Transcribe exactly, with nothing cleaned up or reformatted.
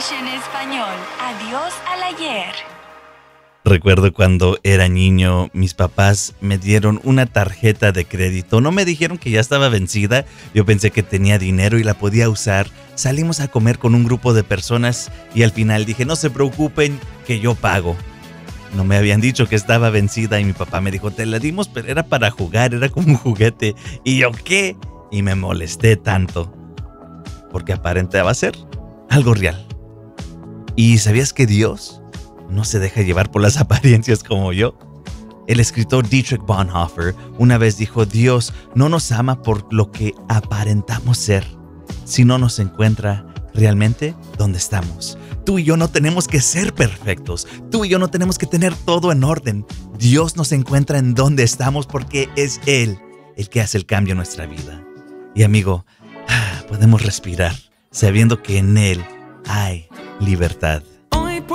English en español. Adiós al ayer. Recuerdo cuando era niño, mis papás me dieron una tarjeta de crédito. No me dijeron que ya estaba vencida. Yo pensé que tenía dinero y la podía usar. Salimos a comer con un grupo de personas y al final dije, no se preocupen, que yo pago. No me habían dicho que estaba vencida y mi papá me dijo, te la dimos, pero era para jugar, era como un juguete. ¿Y yo qué? Y me molesté tanto, porque aparentaba ser algo real. ¿Y sabías que Dios no se deja llevar por las apariencias como yo? El escritor Dietrich Bonhoeffer una vez dijo, Dios no nos ama por lo que aparentamos ser, sino nos encuentra realmente donde estamos. Tú y yo no tenemos que ser perfectos. Tú y yo no tenemos que tener todo en orden. Dios nos encuentra en donde estamos porque es Él el que hace el cambio en nuestra vida. Y amigo, podemos respirar sabiendo que en Él hay libertad.